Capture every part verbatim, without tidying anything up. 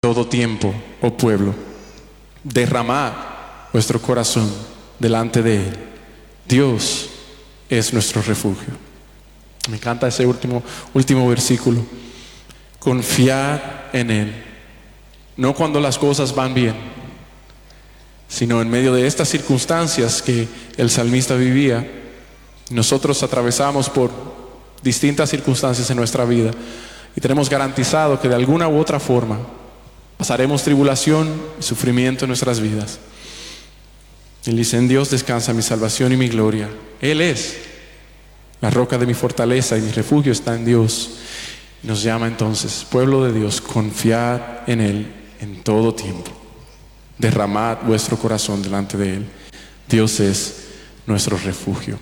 todo tiempo, oh pueblo. Derramad vuestro corazón delante de Él. Dios es nuestro refugio. Me encanta ese último, último versículo. Confiad en Él, no cuando las cosas van bien, sino en medio de estas circunstancias que el salmista vivía. Nosotros atravesamos por distintas circunstancias en nuestra vida y tenemos garantizado que de alguna u otra forma pasaremos tribulación y sufrimiento en nuestras vidas. Él dice: en Dios descansa mi salvación y mi gloria. Él es la roca de mi fortaleza y mi refugio está en Dios. Nos llama entonces, pueblo de Dios, confiad en Él en todo tiempo. Derramad vuestro corazón delante de Él. Dios es nuestro refugio.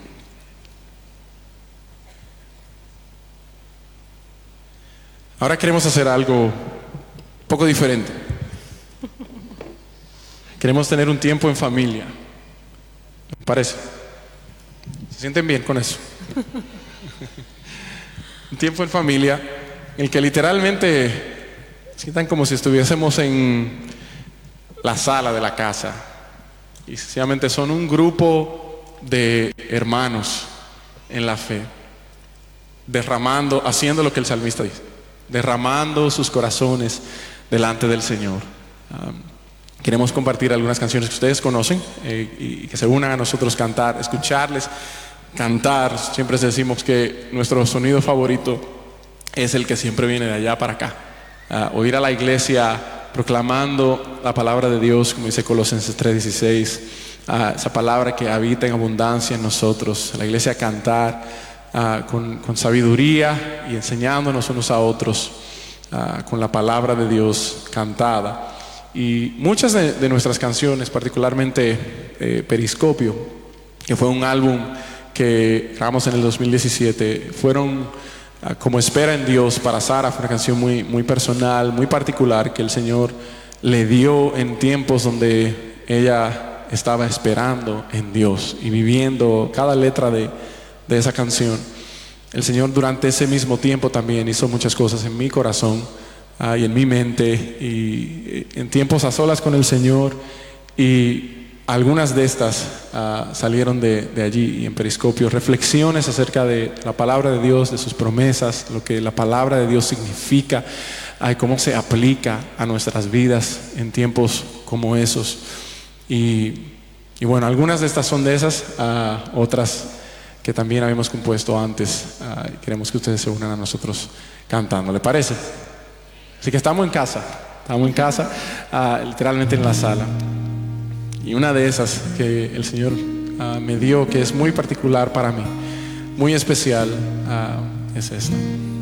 Ahora queremos hacer algo un poco diferente. Queremos tener un tiempo en familia. ¿Me parece? ¿Se sienten bien con eso? Un tiempo en familia en el que literalmente sientan como si estuviésemos en la sala de la casa. Y sencillamente son un grupo de hermanos en la fe, derramando, haciendo lo que el salmista dice, derramando sus corazones delante del Señor. Um, queremos compartir algunas canciones que ustedes conocen eh, y que se unan a nosotros cantar, escucharles cantar. Siempre decimos que nuestro sonido favorito es el que siempre viene de allá para acá. Uh, oír a la iglesia proclamando la palabra de Dios, como dice Colosenses tres dieciséis, uh, esa palabra que habita en abundancia en nosotros. La iglesia cantar uh, con, con sabiduría y enseñándonos unos a otros uh, con la palabra de Dios cantada. Y muchas de, de nuestras canciones, particularmente eh, Periscopio, que fue un álbum que grabamos en el dos mil diecisiete, fueron uh, como Espera en Dios para Sara. Fue una canción muy, muy personal, muy particular, que el Señor le dio en tiempos donde ella estaba esperando en Dios y viviendo cada letra de, de esa canción. El Señor durante ese mismo tiempo también hizo muchas cosas en mi corazón uh, y en mi mente, y en tiempos a solas con el Señor, y algunas de estas uh, salieron de, de allí. Y en Periscopio, reflexiones acerca de la palabra de Dios, de sus promesas, lo que la palabra de Dios significa, uh, cómo se aplica a nuestras vidas en tiempos como esos. Y, y bueno, algunas de estas son de esas, uh, otras que también habíamos compuesto antes, uh, y queremos que ustedes se unan a nosotros cantando. ¿Le parece? Así que estamos en casa, estamos en casa, uh, literalmente en la sala. Y una de esas que el Señor uh, me dio, que es muy particular para mí, muy especial, uh, es esta.